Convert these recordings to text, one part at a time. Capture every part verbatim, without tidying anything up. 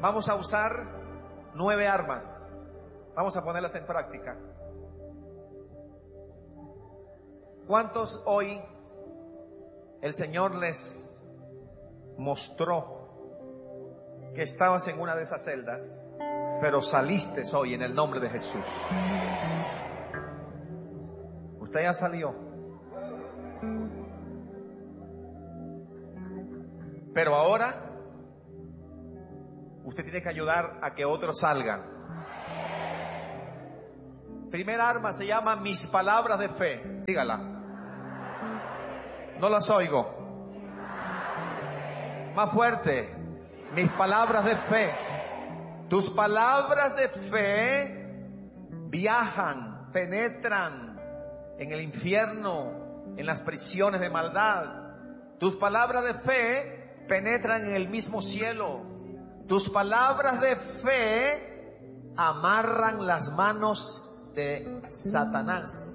Vamos a usar nueve armas. Vamos a ponerlas en práctica. ¿Cuántos hoy el Señor les mostró que estabas en una de esas celdas, pero saliste hoy en el nombre de Jesús? Usted ya salió, pero ahora usted tiene que ayudar a que otros salgan. Primera arma se llama mis palabras de fe. Dígala. No las oigo. Más fuerte. Mis palabras de fe. Tus palabras de fe viajan, penetran en el infierno, en las prisiones de maldad. Tus palabras de fe penetran en el mismo cielo. Tus palabras de fe amarran las manos de Satanás.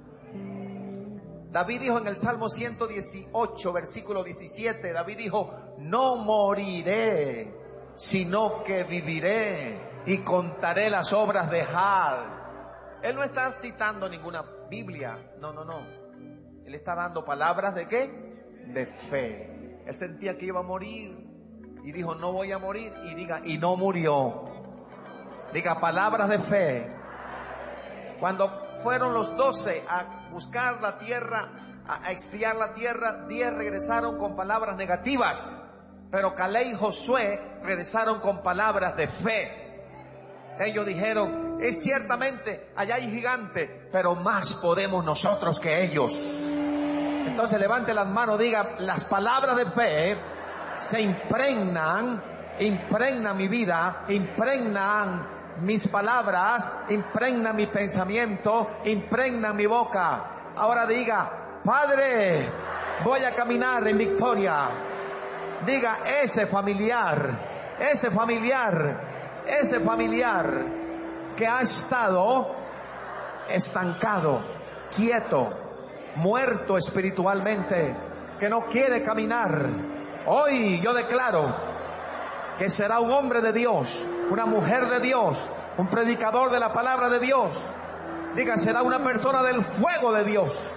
David dijo en el Salmo ciento dieciocho, versículo diecisiete, David dijo, no moriré, sino que viviré y contaré las obras de Jah. Él no está citando ninguna Biblia, no, no, no. Él está dando palabras de ¿qué? De fe. Él sentía que iba a morir y dijo, no voy a morir, y diga, y no murió. Diga, palabras de fe. Cuando fueron los doce a buscar la tierra, a espiar la tierra, diez regresaron con palabras negativas, pero Caleb y Josué regresaron con palabras de fe. Ellos dijeron, es ciertamente, allá hay gigante, pero más podemos nosotros que ellos. Entonces levante las manos, diga, las palabras de fe se impregnan, impregnan mi vida, impregnan mis palabras, impregna mi pensamiento, impregna mi boca. Ahora diga, Padre, voy a caminar en victoria. Diga, ese familiar, ese familiar, ese familiar que ha estado estancado, quieto, muerto espiritualmente, que no quiere caminar, hoy yo declaro que será un hombre de Dios, una mujer de Dios, un predicador de la palabra de Dios. Diga, será una persona del fuego de Dios.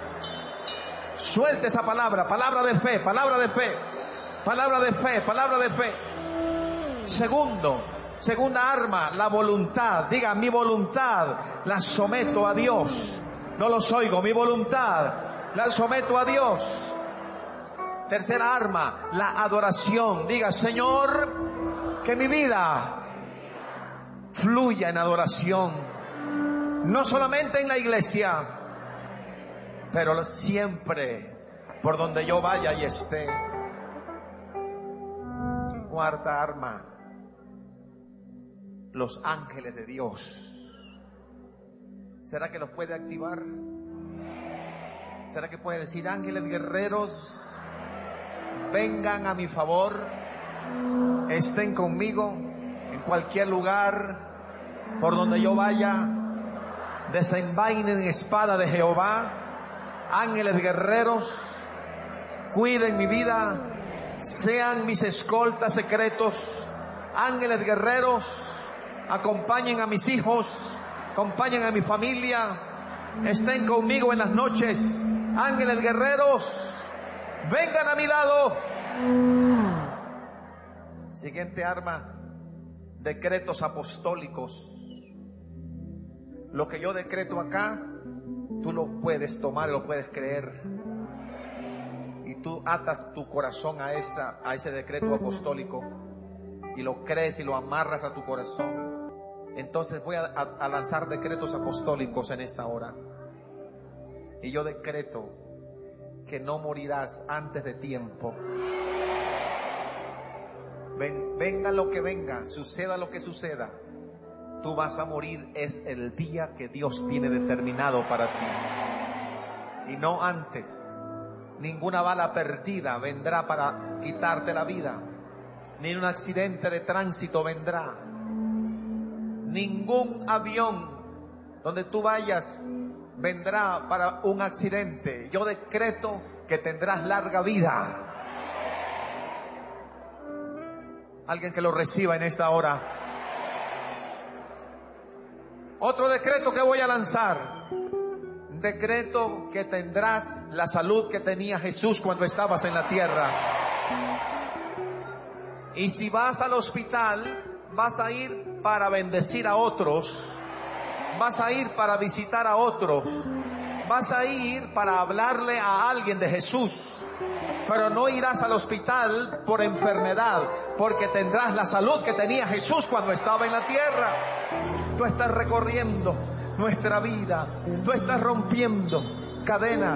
Suelte esa palabra, palabra de fe, palabra de fe, palabra de fe, palabra de fe. Segundo, segunda arma, la voluntad. Diga, mi voluntad la someto a Dios. No los oigo, mi voluntad la someto a Dios. Tercera arma, la adoración. Diga, Señor, que mi vida fluya en adoración, no solamente en la iglesia, pero siempre por donde yo vaya y esté. Cuarta arma, los ángeles de Dios. ¿Será que los puede activar? ¿Será que puede decir, ángeles guerreros, vengan a mi favor, estén conmigo en cualquier lugar, por donde yo vaya, desenvainen espada de Jehová, ángeles guerreros, cuiden mi vida, sean mis escoltas secretos, ángeles guerreros, acompañen a mis hijos, acompañen a mi familia, estén conmigo en las noches, ángeles guerreros, vengan a mi lado. Siguiente arma, decretos apostólicos. Lo que yo decreto acá, tú lo puedes tomar y lo puedes creer. Y tú atas tu corazón a esa, a ese decreto apostólico y lo crees y lo amarras a tu corazón. Entonces voy a, a, a lanzar decretos apostólicos en esta hora. Y yo decreto que no morirás antes de tiempo. Ven, venga lo que venga, suceda lo que suceda, tú vas a morir es el día que Dios tiene determinado para ti, y no antes. Ninguna bala perdida vendrá para quitarte la vida, ni un accidente de tránsito vendrá, ningún avión donde tú vayas vendrá para un accidente. Yo decreto que tendrás larga vida. Alguien que lo reciba en esta hora. Otro decreto que voy a lanzar. Un decreto que tendrás la salud que tenía Jesús cuando estabas en la tierra. Y si vas al hospital, vas a ir para bendecir a otros. Vas a ir para visitar a otros. Vas a ir para hablarle a alguien de Jesús. Pero no irás al hospital por enfermedad, porque tendrás la salud que tenía Jesús cuando estaba en la tierra. Tú estás recorriendo nuestra vida. Tú estás rompiendo cadenas.